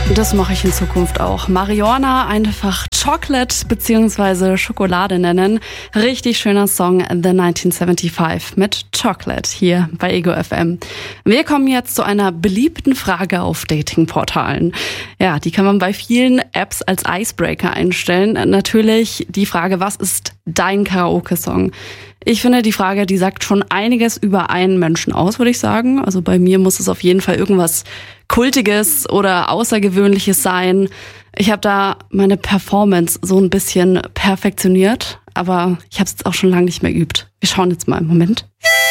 Das mache ich in Zukunft auch. Marihuana einfach Chocolate bzw. Schokolade nennen. Richtig schöner Song The 1975 mit Chocolate hier bei Ego FM. Wir kommen jetzt zu einer beliebten Frage auf Datingportalen. Ja, die kann man bei vielen Apps als Icebreaker einstellen. Natürlich die Frage, was ist dein Karaoke-Song? Ich finde, die Frage, die sagt schon einiges über einen Menschen aus, würde ich sagen. Also bei mir muss es auf jeden Fall irgendwas Kultiges oder Außergewöhnliches sein. Ich habe da meine Performance so ein bisschen perfektioniert, aber ich habe es jetzt auch schon lange nicht mehr geübt. Wir schauen jetzt mal. Moment.